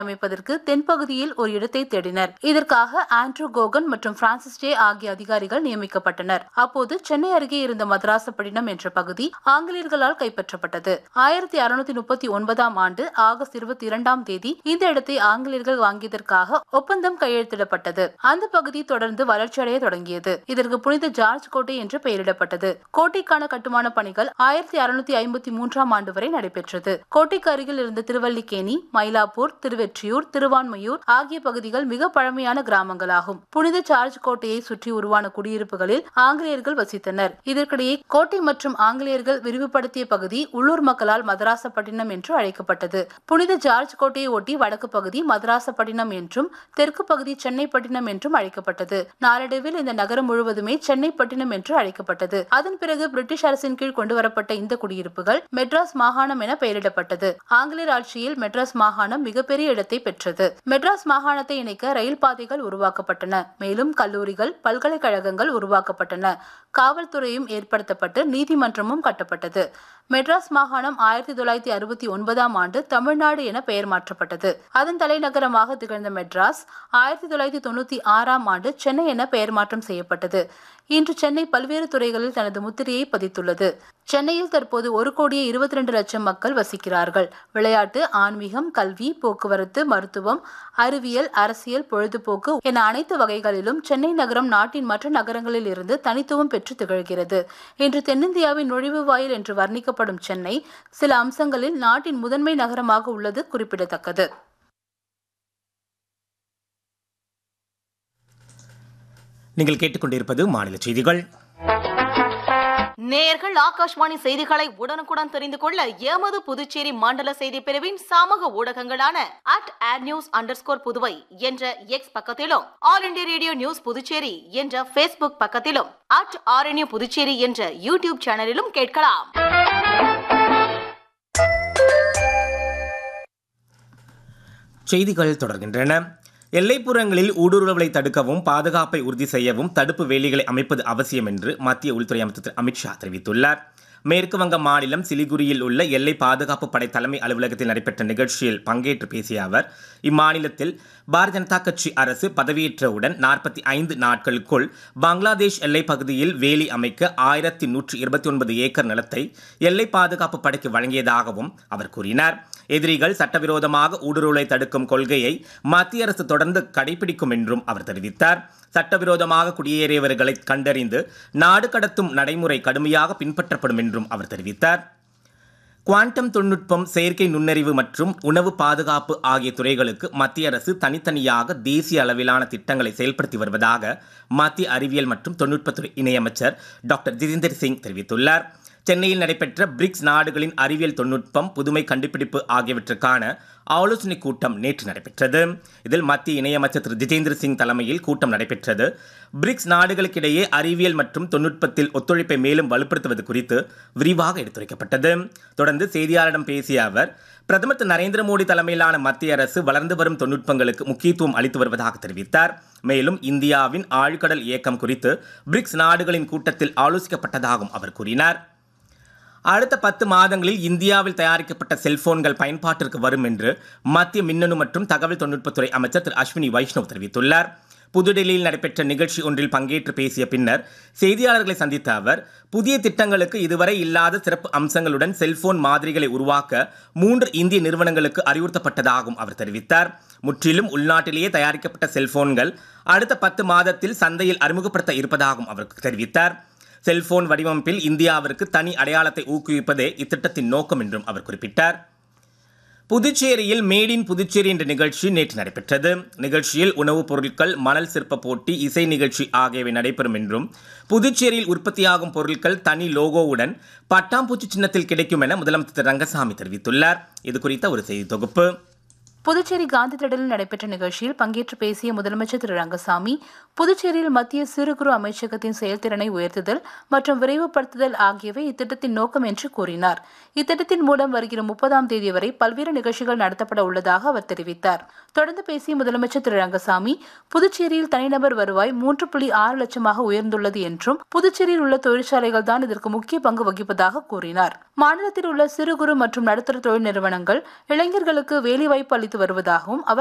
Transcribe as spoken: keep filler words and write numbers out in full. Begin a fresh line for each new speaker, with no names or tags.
அமைப்பதற்கு தென்பகுதியில் ஒரு இடத்தை தேடினர். இதற்காக ஆண்ட்ரூ கோகன் மற்றும் பிரான்சிஸ் டே ஆகிய அதிகாரிகள் நியமிக்கப்பட்டனர். அப்போது சென்னை அருகே இருந்த மதராசப்பட்டினம் என்ற பகுதி ஆங்கிலேயர்களால் கைப்பற்றப்பட்டது. ஆயிரத்தி அறுநூத்தி முப்பத்தி ஒன்பதாம் ஆண்டு ஆகஸ்ட் இருபத்தி இரண்டாம் தேதி இந்த இடத்தை ஆங்கிலேயர்கள் வாங்கியதற்காக ஒப்பந்தம் கையெழுத்திடப்பட்டது. அந்த பகுதி தொடர்ந்து வளர்ச்சியடைய தொடங்கியது. இதற்கு புனித ஜார்ஜ் கோட்டை என்று பெயரிடப்பட்டது. கோட்டைக்கான கட்டுமான பணிகள் ஆயிரத்தி அறுநூத்தி ஐம்பத்தி மூன்றாம் ஆண்டு வரை நடைபெற்றது. கோட்டைக்கு அருகில் இருந்த திருவல்லிக்கேணி, மயிலாப்பூர், திருவெற்றியூர், திருவான்மையூர் ஆகிய பகுதிகள் மிக பழமையான கிராமங்களாகும். புனித ஜார்ஜ் கோட்டையை சுற்றி உருவான குடியிருப்புகளில் ஆங்கிலேயர்கள் வசித்தனர். இதற்கிடையே கோட்டை மற்றும் ஆங்கிலேயர்கள் விரிவுபடுத்திய பகுதி உள்ளூர் மக்களால் மதராசப்பட்டினம் என்று அழைக்கப்பட்டது. புனித ஜார்ஜ் கோட்டையை ஒட்டி வடக்கு பகுதி மதராசப்பட்டினம் என்றும் தெற்கு பகுதி சென்னைப்பட்டினம் என்றும் அழைக்கப்பட்டது. நாளடைவில் இந்த நகரம் முழுவதுமே சென்னைப்பட்டினம் என்று அழைக்கப்பட்டது. அதன் பிறகு பிரிட்டிஷ் அரசின் கீழ் கொண்டுவரப்பட்ட இந்த குடியிருப்புகள் மெட்ராஸ் மாகாணம் என பெயரிடப்பட்டது. ஆங்கிலேயர் ஆட்சியில் மெட்ராஸ் மாகாணம் மிகப்பெரிய இடத்தை பெற்றது. மெட்ராஸ் மாகாணத்தை இணைக்க ரயில் பாதைகள் உருவாக்கப்பட்டன. மேலும் கல்லூரிகள், பல்கலைக்கழகங்கள் உருவாக்கப்பட்டன. காவல்துறையும் ஏற்படுத்தப்பட்டு நீதிமன்றமும் கட்டப்பட்டது. மெட்ராஸ் மாகாணம் ஆயிரத்தி தொள்ளாயிரத்தி அறுபத்தி ஒன்பதாம் ஆண்டு தமிழ்நாடு என பெயர் மாற்றப்பட்டது. அதன் தலைநகரமாக திகழ்ந்த மெட்ராஸ் ஆயிரத்தி தொள்ளாயிரத்தி தொண்ணூத்தி ஆறாம் ஆண்டு சென்னை என பெயர் மாற்றம் செய்யப்பட்டது. இன்று சென்னை பல்வேறு துறைகளில் தனது முத்திரையை பதித்துள்ளது. சென்னையில் தற்போது ஒரு கோடியே இருபத்தி இரண்டு லட்சம் மக்கள் வசிக்கிறார்கள். விளையாட்டு, ஆன்மீகம், கல்வி, போக்குவரத்து, மருத்துவம், அறிவியல், அரசியல், பொழுதுபோக்கு என அனைத்து வகைகளிலும் சென்னை நகரம் நாட்டின் மற்ற நகரங்களில் இருந்து தனித்துவம் பெற்று திகழ்கிறது. இன்று தென்னிந்தியாவின் நுழைவு வாயில் என்று வர்ணிக்கப்படும் சென்னை சில அம்சங்களில் நாட்டின் முதன்மை நகரமாக உள்ளது குறிப்பிடத்தக்கது.
நீங்கள் கேட்டுக்கொண்டிருப்பது மாநில செய்திகள்.
நேயர்கள் ஆகாஷ்வாணி செய்திகளை உடனுக்குடன் தெரிந்து கொள்ள எமது புதுச்சேரி மண்டல செய்தி பிரிவின் சமூக ஊடகங்களான at air news under score Puduvai என்ற எக்ஸ் பக்கத்திலும், all India radio news Puducherry என்ற பேஸ்புக் பக்கத்திலும், அட் ஆர்என்யூ புதுச்சேரி என்ற யூடியூப் சேனலிலும் கேட்கலாம்.
செய்திகள் தொடர்கின்றன. எல்லைப்புறங்களில் ஊடுருவலை தடுக்கவும் பாதுகாப்பை உறுதி செய்யவும் தடுப்பு வேலிகளை அமைப்பது அவசியம் என்று மத்திய உள்துறை அமைச்சர் திரு அமித்ஷா தெரிவித்துள்ளார். மேற்கு வங்க மாநிலம் சிலிகுரியில் உள்ள எல்லை பாதுகாப்பு படை தலைமை அலுவலகத்தில் நடைபெற்ற நிகழ்ச்சியில் பங்கேற்று பேசிய அவர், இம்மாநிலத்தில் பாரதிய ஜனதா கட்சி அரசு பதவியேற்றவுடன் நாற்பத்தி ஐந்து நாட்களுக்குள் பங்களாதேஷ் எல்லை பகுதியில் வேலி அமைக்க ஆயிரத்தி நூற்றி இருபத்தி ஒன்பது ஏக்கர் நிலத்தை எல்லை பாதுகாப்பு படைக்கு வழங்கியதாகவும் அவர் கூறினார். எதிரிகள் சட்டவிரோதமாக ஊடுருவலை தடுக்கும் கொள்கையை மத்திய அரசு தொடர்ந்து கடைபிடிக்கும் என்றும் அவர் தெரிவித்தார். சட்டவிரோதமாக குடியேறியவர்களை கண்டறிந்து நாடு கடத்தும் நடைமுறை கடுமையாக பின்பற்றப்படும் என்றும் அவர் தெரிவித்தார். குவாண்டம் தொழில்நுட்பம், செயற்கை நுண்ணறிவு மற்றும் உணவு பாதுகாப்பு ஆகிய துறைகளுக்கு மத்திய அரசு தனித்தனியாக தேசிய அளவிலான திட்டங்களை செயல்படுத்தி வருவதாக மத்திய அறிவியல் மற்றும் தொழில்நுட்பத்துறை இணையமைச்சர் டாக்டர் ஜிதேந்திர சிங் தெரிவித்துள்ளார். சென்னையில் நடைபெற்ற பிரிக்ஸ் நாடுகளின் அறிவியல் தொழில்நுட்பம், புதுமை கண்டுபிடிப்பு ஆகியவற்றுக்கான ஆலோசனைக் கூட்டம் நேற்று நடைபெற்றது. இதில் மத்திய இணையமைச்சர் திரு ஜிதேந்திர சிங் தலைமையில் கூட்டம் நடைபெற்றது. பிரிக்ஸ் நாடுகளுக்கிடையே அறிவியல் மற்றும் தொழில்நுட்பத்தில் ஒத்துழைப்பை மேலும் வலுப்படுத்துவது குறித்து விரிவாக எடுத்துரைக்கப்பட்டது. தொடர்ந்து செய்தியாளரிடம் பேசிய அவர், பிரதமர் திரு நரேந்திர மோடி தலைமையிலான மத்திய அரசு வளர்ந்து வரும் தொழில்நுட்பங்களுக்கு முக்கியத்துவம் அளித்து வருவதாக தெரிவித்தார். மேலும் இந்தியாவின் ஆழ்கடல் இயக்கம் குறித்து பிரிக்ஸ் நாடுகளின் கூட்டத்தில் ஆலோசிக்கப்பட்டதாகவும் அவர் கூறினார். அடுத்த பத்து மாதங்களில் இந்தியாவில் தயாரிக்கப்பட்ட செல்போன்கள் பயன்பாட்டிற்கு வரும் என்று மத்திய மின்னணு மற்றும் தகவல் தொழில்நுட்பத்துறை அமைச்சர் திரு அஸ்வினி வைஷ்ணவ் தெரிவித்துள்ளார். புதுடெல்லியில் நடைபெற்ற நிகழ்ச்சி ஒன்றில் பங்கேற்று பேசிய பின்னர் செய்தியாளர்களை சந்தித்த அவர், புதிய திட்டங்களுக்கு இதுவரை இல்லாத சிறப்பு அம்சங்களுடன் செல்போன் மாதிரிகளை உருவாக்க மூன்று இந்திய நிறுவனங்களுக்கு அறிவுறுத்தப்பட்டதாகவும் அவர் தெரிவித்தார். முற்றிலும் உள்நாட்டிலேயே தயாரிக்கப்பட்ட செல்போன்கள் அடுத்த பத்து மாதத்தில் சந்தையில் அறிமுகப்படுத்த இருப்பதாகவும் அவர் தெரிவித்தார். செல்போன் வடிவமைப்பில் இந்தியாவிற்கு தனி அடையாளத்தை ஊக்குவிப்பதே இத்திட்டத்தின் நோக்கம் என்றும் அவர் குறிப்பிட்டார். புதுச்சேரியில் மேட் இன் புதுச்சேரி என்ற நிகழ்ச்சி நேற்று நடைபெற்றது. நிகழ்ச்சியில் உணவுப் பொருட்கள், மணல் சிற்ப போட்டி, இசை நிகழ்ச்சி ஆகியவை நடைபெறும் என்றும், புதுச்சேரியில் உற்பத்தியாகும் பொருட்கள் தனி லோகோவுடன் பட்டாம்பூச்சி சின்னத்தில் கிடைக்கும் என முதலமைச்சர் திரு ரங்கசாமி தெரிவித்துள்ளார். இது குறித்த ஒரு செய்தி தொகுப்பு.
புதுச்சேரி காந்தி திடலில் நடைபெற்ற நிகழ்ச்சியில் பங்கேற்று பேசிய முதலமைச்சர் திரு ரங்கசாமி, புதுச்சேரியில் மத்திய சிறு குறு அமைச்சகத்தின் செயல்திறனை உயர்த்துதல் மற்றும் விரைவுபடுத்துதல் ஆகியவை இத்திட்டத்தின் நோக்கம் என்று கூறினார். இத்திட்டத்தின் மூலம் வருகிற முப்பதாம் தேதி வரை பல்வேறு நிகழ்ச்சிகள் நடத்தப்பட உள்ளதாக அவர் தெரிவித்தார். தொடர்ந்து பேசிய முதலமைச்சர் திரு ரங்கசாமி, புதுச்சேரியில் தனிநபர் வருவாய் மூன்று புள்ளி ஆறு லட்சமாக உயர்ந்துள்ளது என்றும், புதுச்சேரியில் உள்ள தொழிற்சாலைகள் தான் இதற்கு முக்கிய பங்கு வகிப்பதாக கூறினார். மாநிலத்தில் உள்ள சிறு குறு மற்றும் நடுத்தர தொழில் நிறுவனங்கள் இளைஞர்களுக்கு வேலைவாய்ப்பு அளித்து வருவதாகவும் அவர்